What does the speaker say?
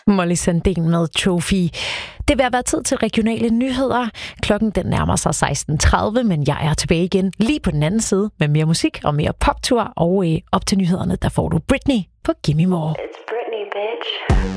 Molly Sandén med Trophy. Det vil være tid til regionale nyheder. Klokken den nærmer sig 16:30, men jeg er tilbage igen lige på den anden side med mere musik og mere poptur. Og op til nyhederne, der får du Britney på Gimme More. It's Britney, bitch.